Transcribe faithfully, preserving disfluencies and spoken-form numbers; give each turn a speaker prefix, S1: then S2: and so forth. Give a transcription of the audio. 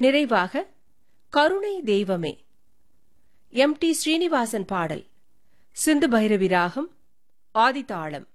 S1: நிறைவாக கருணை தெய்வமே எம் டி ஸ்ரீனிவாசன் பாடல். சிந்து பைரவி ராகம், ஆதிதாளம்.